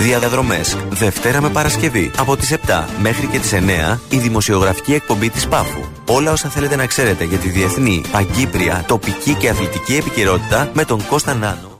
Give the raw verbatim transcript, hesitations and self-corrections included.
Διαδρομές Δευτέρα με Παρασκευή από τις επτά μέχρι και τις εννέα η δημοσιογραφική εκπομπή της Πάφου. Όλα όσα θέλετε να ξέρετε για τη διεθνή, παγκύπρια, τοπική και αθλητική επικαιρότητα με τον Κώστα Νάνο.